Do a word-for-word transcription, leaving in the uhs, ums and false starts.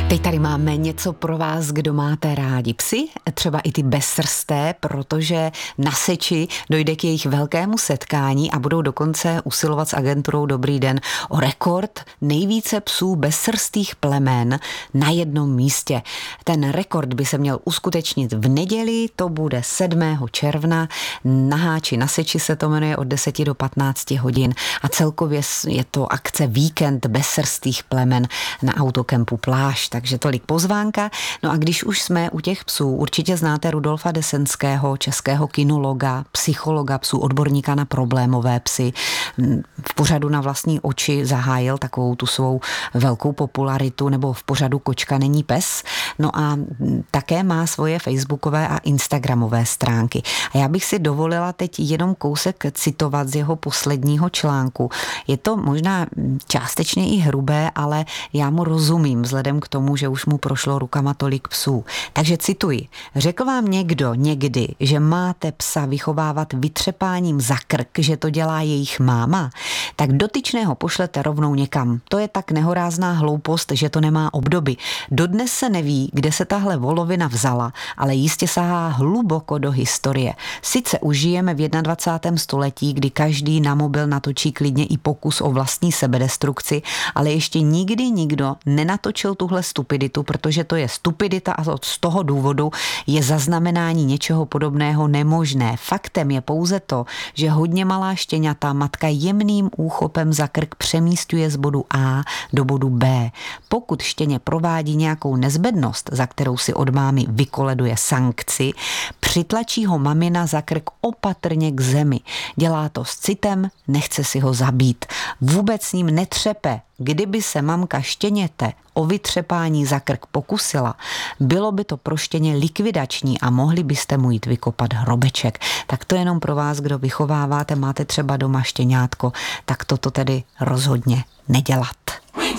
Teď tady máme něco pro vás, kdo máte rádi psy, třeba i ty bezsrsté, protože na Seči dojde k jejich velkému setkání a budou dokonce usilovat s agenturou Dobrý den o rekord nejvíce psů bezsrstých plemen na jednom místě. Ten rekord by se měl uskutečnit v neděli, to bude sedmého června, na Háči na Seči se to jmenuje od deseti do patnácti hodin a celkově je to akce Víkend bezsrstých plemen na autokempu Pláž. Takže tolik pozvánka. No a když už jsme u těch psů, určitě znáte Rudolfa Desenského, českého kinologa, psychologa psů, odborníka na problémové psy. V pořadu Na vlastní oči zahájil takovou tu svou velkou popularitu, nebo v pořadu Kočka není pes. No a také má svoje facebookové a instagramové stránky. A já bych si dovolila teď jenom kousek citovat z jeho posledního článku. Je to možná částečně i hrubé, ale já mu rozumím vzhledem k tomu, že už mu prošlo rukama tolik psů. Takže cituji. Řekl vám někdo někdy, že máte psa vychovávat vytřepáním za krk, že to dělá jejich máma? Tak dotyčného pošlete rovnou někam. To je tak nehorázná hloupost, že to nemá obdoby. Dodnes se neví, kde se tahle volovina vzala, ale jistě sahá hluboko do historie. Sice už žijeme v dvacátém prvním století, kdy každý na mobil natočí klidně i pokus o vlastní sebedestrukci, ale ještě nikdy nikdo nenatočil tuhle stupiditu, protože to je stupidita a z toho důvodu je zaznamenání něčeho podobného nemožné. Faktem je pouze to, že hodně malá štěňata matka jemným úchopem za krk přemístuje z bodu A do bodu B. Pokud štěně provádí nějakou nezbednost, za kterou si od mámy vykoleduje sankci, přitlačí ho mamina za krk opatrně k zemi. Dělá to s citem, nechce si ho zabít. Vůbec s ním netřepe. Kdyby se mamka štěněte o vytřepání za krk pokusila, bylo by to pro štěně likvidační a mohli byste mu jít vykopat hrobeček. Tak to jenom pro vás, kdo vychováváte, máte třeba doma štěňátko, tak toto tedy rozhodně nedělat.